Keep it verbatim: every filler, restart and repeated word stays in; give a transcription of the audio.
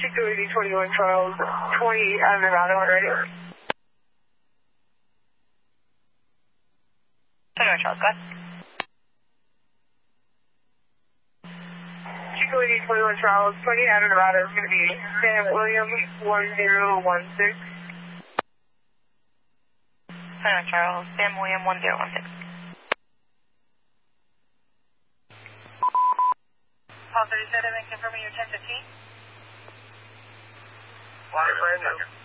Chico twenty-one Charles, twenty out of Nevada already. twenty-one Charles, go ahead. Chico twenty-one Charles, twenty out of Nevada is going to be Sam William one zero one six. twenty-one Charles, Sam William one zero one six. Paul thirty-seven, confirming your ten fifteen. Flying brand new.